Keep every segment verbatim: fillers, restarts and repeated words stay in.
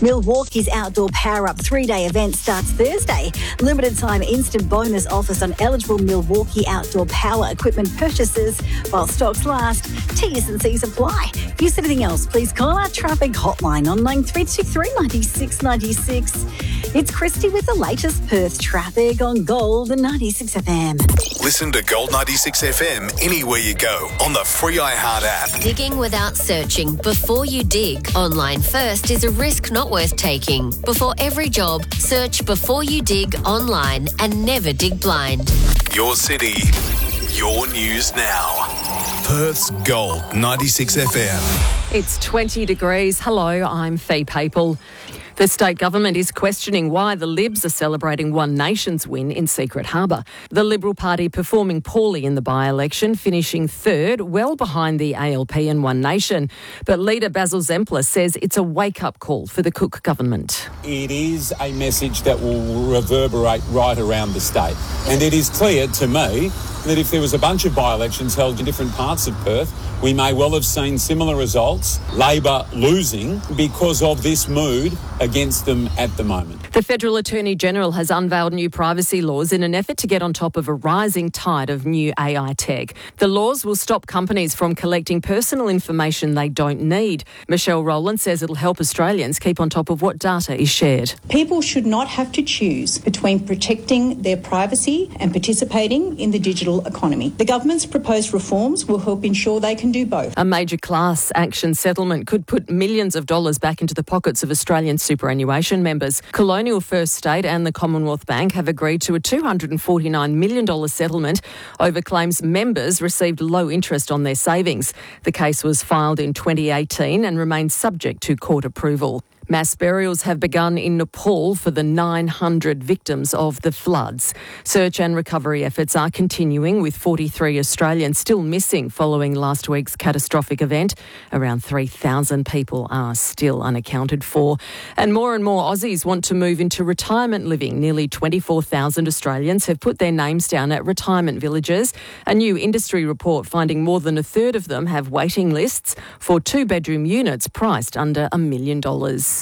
Milwaukee's outdoor power-up three-day event starts Thursday. Limited-time instant bonus offers on eligible Milwaukee outdoor power equipment purchases while stocks last. T's and C's apply. If you see anything else, please call our traffic hotline on nine three two three, nine six nine six. It's Christy with the latest Perth traffic on Gold ninety-six F M. Listen to Gold ninety-six F M anywhere you go on the free iHeart app. Digging without searching before you dig. Online first is a risk not worth taking. Before every job, search before you dig online and never dig blind. Your city, your news now. Perth's Gold ninety-six F M. It's twenty degrees. Hello, I'm Faye Papel. The state government is questioning why the Libs are celebrating One Nation's win in Secret Harbour. The Liberal Party performing poorly in the by-election, finishing third, well behind the A L P and One Nation. But leader Basil Zempler says it's a wake-up call for the Cook government. It is a message that will reverberate right around the state. And it is clear to me that if there was a bunch of by-elections held in different parts of Perth, we may well have seen similar results, Labor losing because of this mood against them at the moment. The Federal Attorney-General has unveiled new privacy laws in an effort to get on top of a rising tide of new A I tech. The laws will stop companies from collecting personal information they don't need. Michelle Rowland says it'll help Australians keep on top of what data is shared. People should not have to choose between protecting their privacy and participating in the digital economy. The government's proposed reforms will help ensure they can do both. A major class action settlement could put millions of dollars back into the pockets of Australian superannuation members. Colonial First State and the Commonwealth Bank have agreed to a two hundred forty-nine million dollars settlement over claims members received low interest on their savings. The case was filed in twenty eighteen and remains subject to court approval. Mass burials have begun in Nepal for the nine hundred victims of the floods. Search and recovery efforts are continuing, with forty-three Australians still missing following last week's catastrophic event. Around three thousand people are still unaccounted for. And more and more Aussies want to move into retirement living. Nearly twenty-four thousand Australians have put their names down at retirement villages. A new industry report finding more than a third of them have waiting lists for two-bedroom units priced under a million dollars.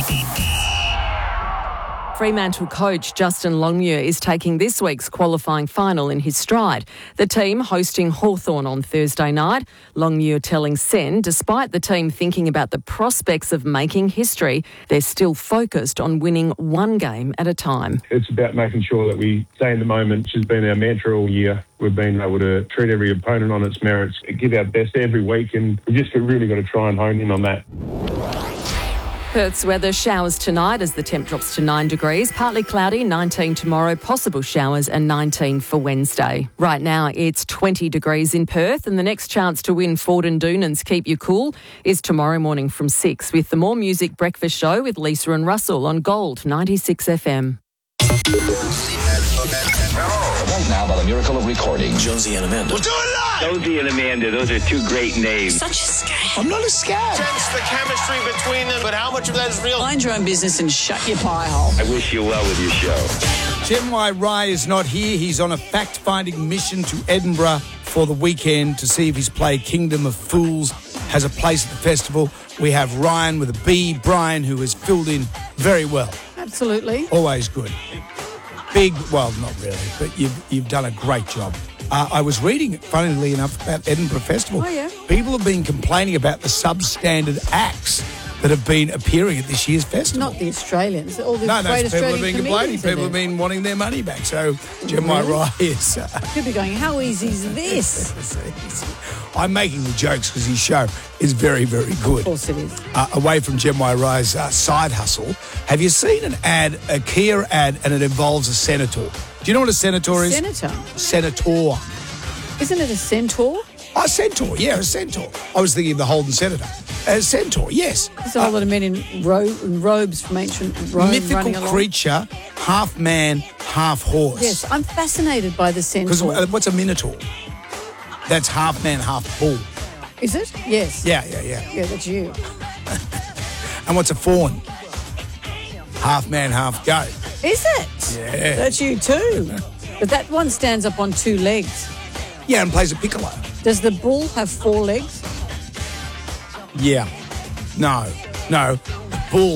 Fremantle coach Justin Longmuir is taking this week's qualifying final in his stride. The team hosting Hawthorn on Thursday night. Longmuir telling Sen, despite the team thinking about the prospects of making history, they're still focused on winning one game at a time. It's about making sure that we stay in the moment, which has been our mantra all year. We've been able to treat every opponent on its merits, give our best every week, and we just really got to try and hone in on that. Perth's weather, showers tonight as the temp drops to nine degrees. Partly cloudy, nineteen tomorrow, possible showers and nineteen for Wednesday. Right now it's twenty degrees in Perth, and the next chance to win Ford and Doonan's Keep You Cool is tomorrow morning from six with the More Music Breakfast Show with Lisa and Russell on Gold ninety-six F M. Right now, by the miracle of recording, Jonesy and Amanda. We'll do it live! Jonesy and Amanda, those are two great names. Such a scam. I'm not a scam. Sense the chemistry between them, but how much of that is real? Mind your own business and shut your pie hole. I wish you well with your show. Jemwai Rai is not here. He's on a fact-finding mission to Edinburgh for the weekend to see if his play Kingdom of Fools has a place at the festival. We have Ryan with a B, Brian, who has filled in very well. Absolutely. Always good. Big, well, not really, but you've you've done a great job. Uh, I was reading, funnily enough, about Edinburgh Festival. Oh, yeah. People have been complaining about the substandard acts that have been appearing at this year's festival. Not the Australians. All the no, no, great people Australian have been complaining. People have been wanting their money back. So, Jemwai really? Rai is... Uh, Could be going, how easy is this? I'm making the jokes because his show is very, very good. Of course it is. Uh, away from Jemwai Rai's uh, side hustle, have you seen an ad, a Kia ad, and it involves a senator? Do you know what a senator is? Senator? Senator. Isn't it a centaur? A centaur, yeah, a centaur. I was thinking of the Holden Senator. A centaur, yes. There's a whole uh, lot of men in, ro- in robes from ancient Rome. Mythical creature, half man, half horse. Yes, I'm fascinated by the centaur. Because uh, what's a minotaur? That's half man, half bull. Is it? Yes. Yeah, yeah, yeah. Yeah, that's you. And what's a fawn? Half man, half goat. Is it? Yeah. That's you too. But that one stands up on two legs. Yeah, and plays a piccolo. Does the bull have four legs? Yeah. No. No.